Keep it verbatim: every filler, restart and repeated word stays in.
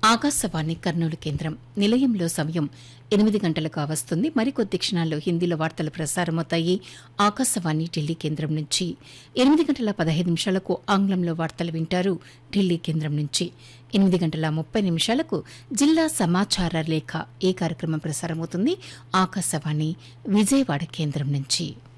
ఆకాశవాణి కర్నూలు కేంద్రం నిలయంలో సమయం ఎనిమిది గంటలకు వస్తుంది. మరికొద్ది క్షణాల్లో హిందీలో వార్తలు ప్రసారమవుతాయి. ఆకాశవాణి ఢిల్లీ కేంద్రం నుంచి ఎనిమిది గంటల పదహైదు నిమిషాలకు ఆంగ్లంలో వార్తలు వింటారు ఢిల్లీ కేంద్రం నుంచి. ఎనిమిది గంటల ముప్పై నిమిషాలకు జిల్లా సమాచార లేఖ ఈ కార్యక్రమం ప్రసారమవుతుంది ఆకాశవాణి విజయవాడ కేంద్రం నుంచి.